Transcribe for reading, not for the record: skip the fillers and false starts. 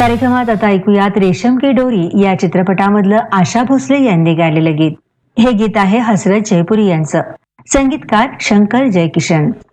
कार्यक्रमात आता ऐकूयात रेशम की डोरी या चित्रपटामधलं आशा भोसले यांनी गायलेलं गीत. हे गीत आहे हसरत जयपुरी यांचं. संगीतकार शंकर जयकिशन.